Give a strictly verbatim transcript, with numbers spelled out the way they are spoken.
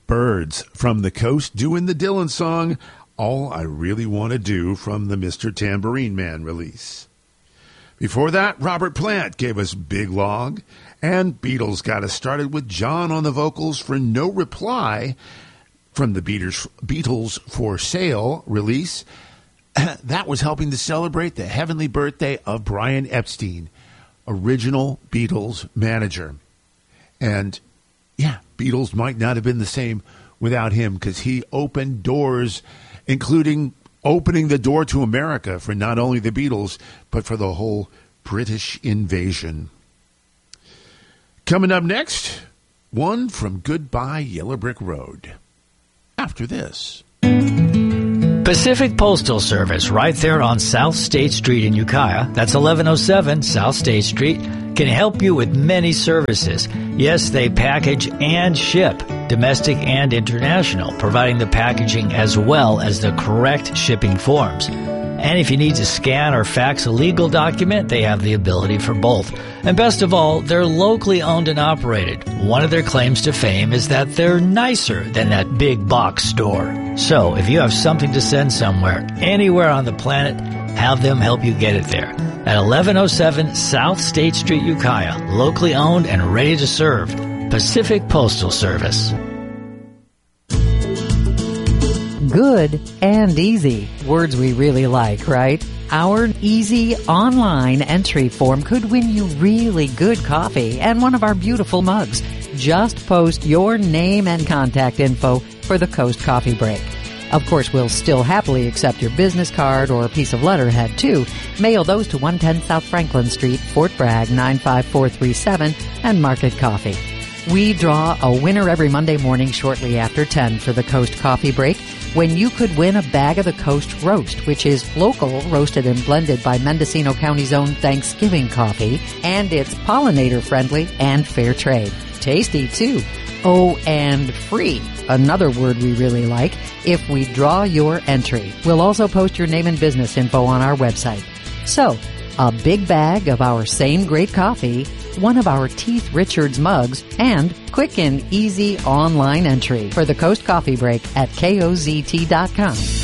Birds from the Coast doing the Dylan song, All I Really Want to Do, from the Mister Tambourine Man release. Before that, Robert Plant gave us Big Log, and Beatles got us started with John on the vocals for No Reply from the Beatles, Beatles For Sale release. That was helping to celebrate the heavenly birthday of Brian Epstein, original Beatles manager. And yeah, Beatles might not have been the same without him, because he opened doors, including opening the door to America for not only the Beatles, but for the whole British invasion. Coming up next, one from Goodbye Yellow Brick Road. After this. Pacific Postal Service, right there on South State Street in Ukiah, that's eleven oh seven South State Street, can help you with many services. Yes, they package and ship, domestic and international, providing the packaging as well as the correct shipping forms. And if you need to scan or fax a legal document, they have the ability for both. And best of all, they're locally owned and operated. One of their claims to fame is that they're nicer than that big box store. So if you have something to send somewhere, anywhere on the planet, have them help you get it there. At eleven oh seven South State Street, Ukiah, locally owned and ready to serve. Pacific Postal Service. Good and easy. Words we really like, right? Our easy online entry form could win you really good coffee and one of our beautiful mugs. Just post your name and contact info for the Coast Coffee Break. Of course, we'll still happily accept your business card or a piece of letterhead, too. Mail those to one ten South Franklin Street, Fort Bragg, nine five four three seven, and Market Coffee. We draw a winner every Monday morning shortly after ten for the Coast Coffee Break, when you could win a bag of the Coast Roast, which is local, roasted and blended by Mendocino County's own Thanksgiving coffee, and it's pollinator-friendly and fair trade. Tasty, too. Oh, and free, another word we really like, if we draw your entry. We'll also post your name and business info on our website. So, a big bag of our same great coffee, one of our Teeth Richards mugs, and quick and easy online entry for the Coast Coffee Break at K O Z T dot com.